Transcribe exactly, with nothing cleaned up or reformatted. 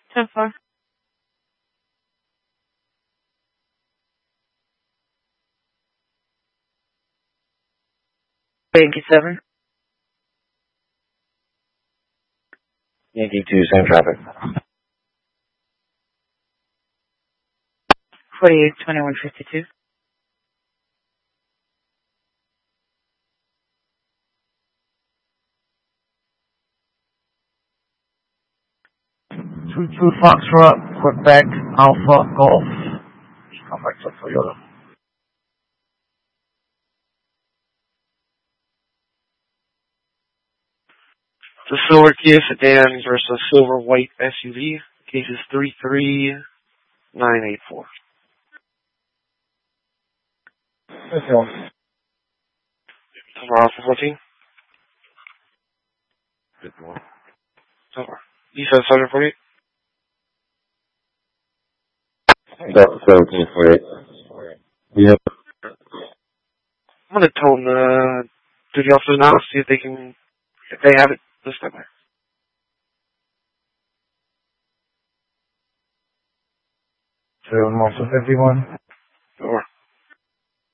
ten four. Yankee seven. Yankee two, same traffic. forty-eight twenty-one fifty-two. two two Foxtrot, Quebec, Alpha, Golf. Come back to Toyota. The silver Kia sedan versus silver white S U V. Case is three three nine eight four. Okay. Tomorrow for fourteen. Good one. Tomorrow. You said seven forty-eight? That's seventeen forty-eight. Yep. I'm gonna tell them uh, to the officers now, see if they can, if they have it this time. Seven months of fifty-one.